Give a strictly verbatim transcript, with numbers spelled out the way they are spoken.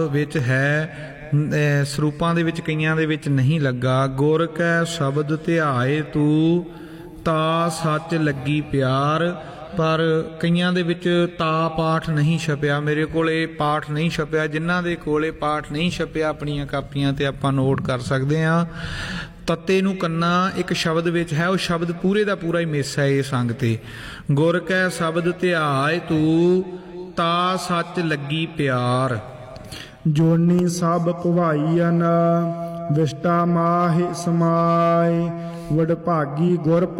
ਵਿੱਚ ਹੈ, ਸਰੂਪਾਂ ਦੇ ਵਿੱਚ ਕਈਆਂ ਦੇ ਵਿੱਚ ਨਹੀਂ ਲੱਗਾ। ਗੁਰ ਕੈ ਸ਼ਬਦ ਧਿਆਏ ਤੂੰ ਤਾ ਸੱਚ ਲੱਗੀ ਪਿਆਰ, ਪਰ ਕਈਆਂ ਦੇ ਵਿੱਚ ਤਾ ਪਾਠ ਨਹੀਂ ਛਪਿਆ। ਮੇਰੇ ਕੋਲੇ ਪਾਠ ਨਹੀਂ ਛਪਿਆ। ਜਿਨ੍ਹਾਂ ਦੇ ਕੋਲੇ ਪਾਠ ਨਹੀਂ ਛਪਿਆ ਆਪਣੀਆਂ ਕਾਪੀਆਂ ਤੇ ਆਪਾਂ ਨੋਟ ਕਰ ਸਕਦੇ ਹਾਂ। ਤੱਤੇ ਨੂੰ ਕੰਨਾ ਇੱਕ ਸ਼ਬਦ ਵਿੱਚ ਹੈ, ਉਹ ਸ਼ਬਦ ਪੂਰੇ ਦਾ ਪੂਰਾ ਹੀ ਮਿਸ ਹੈ ਇਹ ਸੰਗ ਤੇ। ਗੁਰ ਕੈ ਸ਼ਬਦ ਧਿਆਏ ਤੂੰ ਤਾ ਸੱਚ ਲੱਗੀ ਪਿਆਰ। ਜੋਨੀ ਸਭ ਭਵਾਈਨ ਵਿਸ਼ਟਾ ਮਾਹਿ ਸਮਾਏ, ਵਡਭਾਗੀ ਗੁਰ